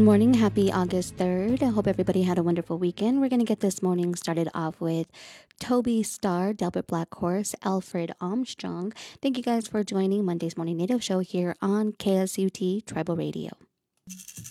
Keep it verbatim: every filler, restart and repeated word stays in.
Good morning. Happy August third. I hope everybody had a wonderful weekend. We're going to get this morning started off with Toby Starr, Delbert Black Horse, Alfred Armstrong. Thank you guys for joining Monday's Morning Native Show here on K S U T Tribal Radio.